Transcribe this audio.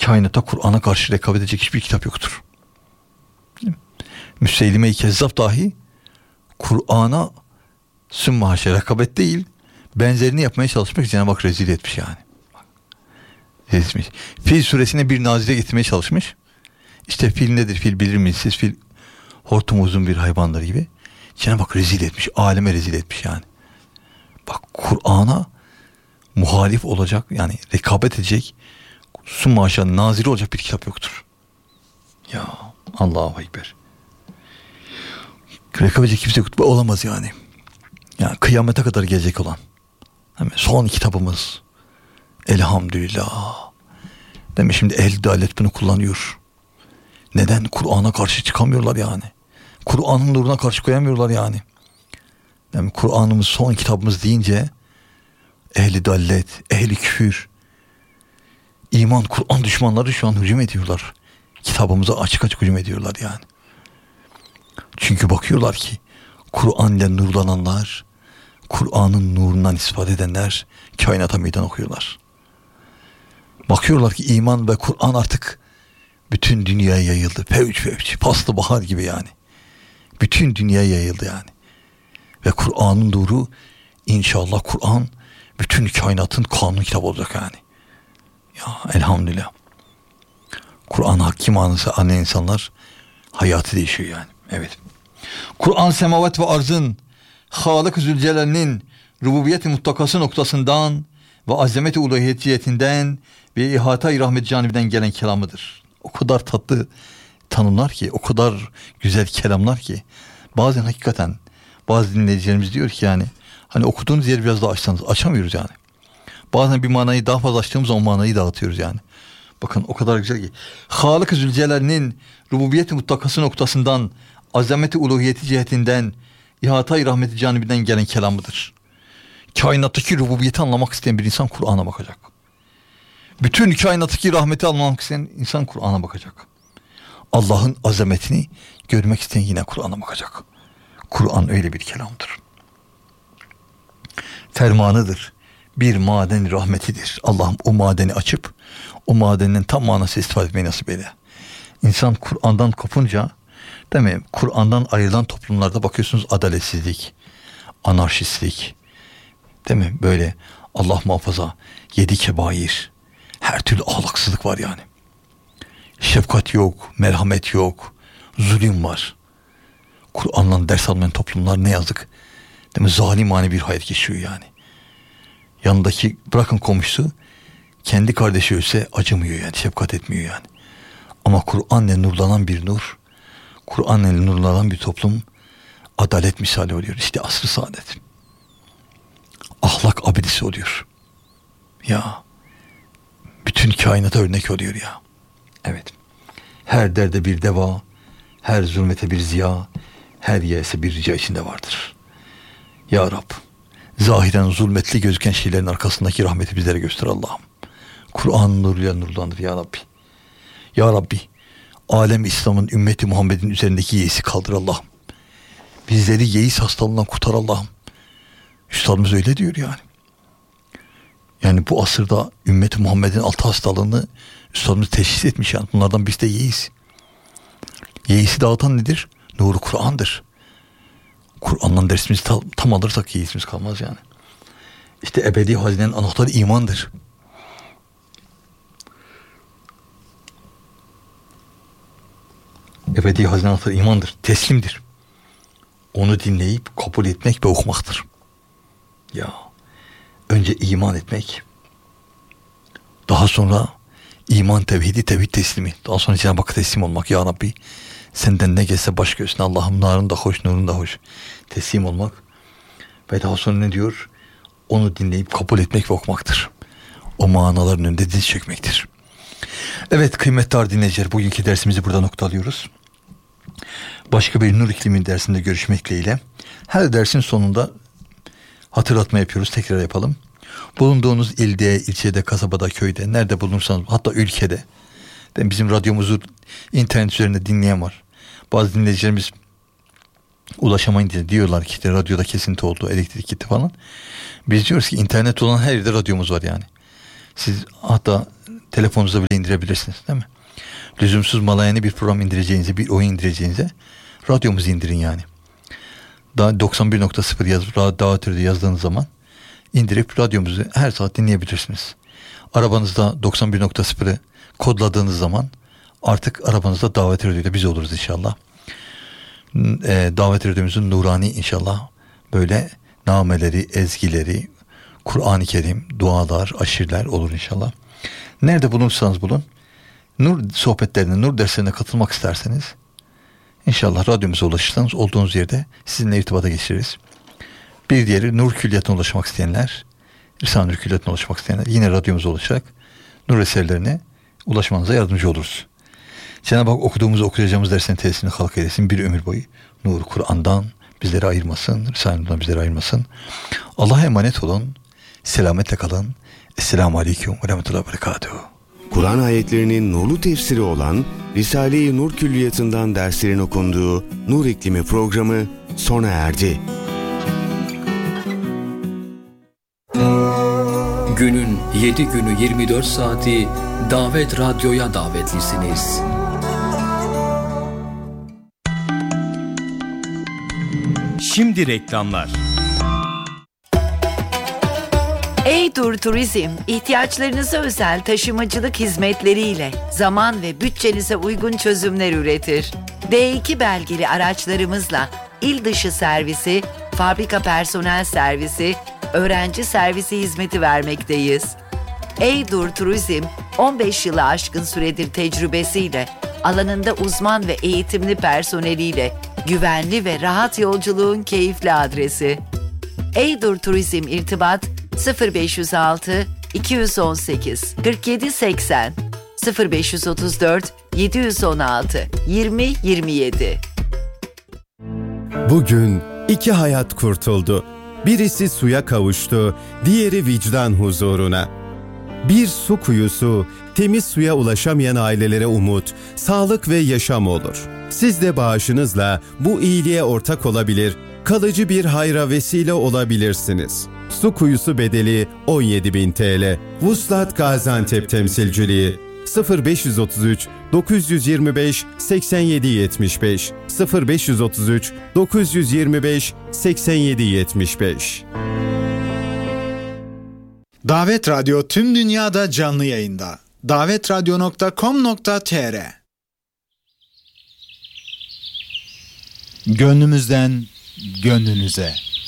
kainata Kur'an'a karşı rekabet edecek hiçbir kitap yoktur. Müseylime-i Kezzab dahi Kur'an'a sümme haşa rekabet değil, benzerini yapmaya çalışmış, Cenab-ı Hak rezil etmiş yani. Rezil etmiş. Fil suresine bir nazire getirmeye çalışmış. İşte fil nedir? Fil bilir miyiz? Siz fil hortum uzun bir hayvandır gibi. Cenab-ı Hak rezil etmiş. Aleme rezil etmiş yani. Bak, Kur'an'a muhalif olacak, yani rekabet edecek, sümme haşa nazire olacak bir kitap yoktur. Ya Allahu Ekber. Rekabet edecek kimse olamaz yani. Yani kıyamete kadar gelecek olan. Son kitabımız. Elhamdülillah. Demek şimdi ehl-i dalet bunu kullanıyor. Neden? Kur'an'a karşı çıkamıyorlar yani. Kur'an'ın nuruna karşı koyamıyorlar yani. Yani Kur'an'ımız son kitabımız deyince ehl-i dalet, ehl-i küfür, iman, Kur'an düşmanları şu an hücum ediyorlar. Kitabımıza açık açık hücum ediyorlar yani. Çünkü bakıyorlar ki Kur'an ile nurlananlar, Kur'an'ın nurundan istifade edenler kainata meydan okuyorlar. Bakıyorlar ki iman ve Kur'an artık bütün dünyaya yayıldı. Fevç fevç, paslı bahar gibi yani. Bütün dünyaya yayıldı yani. Ve Kur'an'ın nuru, inşallah Kur'an bütün kainatın kanun kitabı olacak yani. Ya elhamdülillah. Kur'an hakim anısı anlayan insanlar hayatı değişiyor yani. Evet. Kur'an semavat ve arzın Halık-ı Zülcelal'nin rububiyet-i muttakası noktasından ve azamet-i uluhiyetinden ve ihata-i rahmet canibiden gelen kelamıdır. O kadar tatlı tanımlar ki, o kadar güzel kelamlar ki, bazen hakikaten bazı dinleyicilerimiz diyor ki yani, hani okuduğunuz yeri biraz daha açsanız, açamıyoruz yani. Bazen bir manayı daha fazla açtığımız zaman manayı dağıtıyoruz yani. Bakın o kadar güzel ki. Halık-ı Zülcelal'nin rububiyet-i muttakası noktasından, azameti uluhiyeti cihetinden, ihata-i rahmeti canibinden gelen kelamıdır. Kainattaki rububiyeti anlamak isteyen bir insan Kur'an'a bakacak. Bütün kainattaki rahmeti anlamak isteyen insan Kur'an'a bakacak. Allah'ın azametini görmek isteyen yine Kur'an'a bakacak. Kur'an öyle bir kelamdır. Fermanıdır. Bir maden rahmetidir. Allah'ım o madeni açıp o madenin tam manası istifade etmeyi nasip eyle. İnsan Kur'an'dan kopunca, değil mi? Kur'an'dan ayrılan toplumlarda bakıyorsunuz adaletsizlik, anarşistlik, değil mi? Böyle Allah muhafaza 7 kebair, her türlü ahlaksızlık var yani. Şefkat yok, merhamet yok, zulüm var. Kur'an'dan ders almayan toplumlar ne yazık, değil mi? Zalimane bir hayat geçiyor yani. Yanındaki bırakın komşusu, kendi kardeşi ölse acımıyor yani, şefkat etmiyor yani. Ama Kur'an'la nurlanan bir nur, Kur'an'la nurlanan bir toplum adalet misali oluyor. İşte asr-ı saadet. Ahlak abidesi oluyor. Ya bütün kainata örnek oluyor ya. Evet. Her derde bir deva, her zulmete bir ziya, her yese bir rica içinde vardır. Ya Rab, zahiren zulmetli gözüken şeylerin arkasındaki rahmeti bizlere göster Allah'ım. Kur'an nuruyla nurlandır ya Rabbi. Ya Rabbi, alem İslam'ın, ümmeti Muhammed'in üzerindeki yeisi kaldır Allah'ım. Bizleri yeis hastalığından kurtar Allah'ım. Üstadımız öyle diyor yani. Yani bu asırda ümmeti Muhammed'in 6 hastalığını Üstadımız teşhis etmiş yani. Bunlardan birisi de yeis. Yeisi dağıtan nedir? Nuru Kur'an'dır. Kur'an'dan dersimizi tam alırsak yeisimiz kalmaz yani. İşte ebedi hazinenin anahtarı imandır. Ebedi hazine anahtarı imandır. Teslimdir. Onu dinleyip kabul etmek ve okumaktır. Ya önce iman etmek, daha sonra iman tevhidi, tevhid teslimi, daha sonra Cenab-ı Hakk'a teslim olmak. Ya Rabbi, senden ne gelse baş göğsüne, Allah'ım narın da hoş, nurun da hoş, teslim olmak. Ve daha sonra ne diyor? Onu dinleyip kabul etmek ve okumaktır. O manaların önünde diz çökmektir. Evet kıymetli dinleyiciler, bugünkü dersimizi burada noktalıyoruz. Başka bir Nur İklimi dersinde görüşmek dileğiyle. Her dersin sonunda hatırlatma yapıyoruz. Tekrar yapalım. Bulunduğunuz ilde, ilçede, kasabada, köyde, nerede bulunursanız, hatta ülkede. Bizim radyomuzu internet üzerinde dinleyen var. Bazı dinleyicilerimiz ulaşamayınca diyorlar ki işte radyoda kesinti oldu, elektrik gitti falan. Biz diyoruz ki internet olan her yerde radyomuz var yani. Siz hatta telefonunuza bile indirebilirsiniz, değil mi? Lüzumsuz malayani bir program indireceğinize, bir oyun indireceğinize radyomuzu indirin yani. Daha 91.0 yazıp Dağıtır'da yazdığınız zaman indirip radyomuzu her saat dinleyebilirsiniz. Arabanızda 91.0'ı kodladığınız zaman artık arabanızda Davet Radyo'da biz oluruz inşallah. Davet Radyo'muzun nurani inşallah böyle nameleri, ezgileri, Kur'an-ı Kerim, dualar, aşirler olur inşallah. Nerede bulunursanız bulun, nur sohbetlerine, nur derslerine katılmak isterseniz İnşallah radyomuza ulaşırsanız olduğunuz yerde sizinle irtibata geçiririz. Bir diğeri Nur Külliyatı'na ulaşmak isteyenler, Risale-i Nur Külliyatı'na ulaşmak isteyenler yine radyomuza ulaşarak nur eserlerine ulaşmanıza yardımcı oluruz. Cenab-ı Hak okuyacağımız derslerin tesirini halk eylesin. Bir ömür boyu nur Kur'an'dan bizleri ayırmasın, Risale-i Nur'dan bizleri ayırmasın. Allah'a emanet olun. Selametle kalın. Esselamu Aleyküm ve Rahmetullahi ve Berekatuhu. Kur'an ayetlerinin nurlu tefsiri olan Risale-i Nur Külliyatı'ndan derslerin okunduğu Nur İklimi programı sona erdi. Günün 7 günü 24 saati Davet Radyo'ya davetlisiniz. Şimdi reklamlar. Eydur Turizm, ihtiyaçlarınıza özel taşımacılık hizmetleriyle zaman ve bütçenize uygun çözümler üretir. D2 belgeli araçlarımızla il dışı servisi, fabrika personel servisi, öğrenci servisi hizmeti vermekteyiz. Eydur Turizm, 15 yılı aşkın süredir tecrübesiyle, alanında uzman ve eğitimli personeliyle güvenli ve rahat yolculuğun keyifli adresi. Eydur Turizm irtibat 0506 218 47 80 0534 716 20 27. Bugün 2 hayat kurtuldu. Birisi suya kavuştu, diğeri vicdan huzuruna. Bir su kuyusu, temiz suya ulaşamayan ailelere umut, sağlık ve yaşam olur. Siz de bağışınızla bu iyiliğe ortak olabilir, kalıcı bir hayra vesile olabilirsiniz. Su kuyusu bedeli 17.000 TL. Vuslat Gaziantep temsilciliği 0533 925 87 75 0533 925 87 75. Davet Radyo tüm dünyada canlı yayında. davetradyo.com.tr. Gönlümüzden gönlünüze.